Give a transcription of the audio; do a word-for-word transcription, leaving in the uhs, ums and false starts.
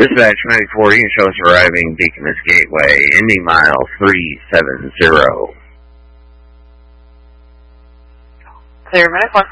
Dispatch ninety-four, you can show us arriving Beaconess Gateway, ending mile three seven zero. Clear, Medic one.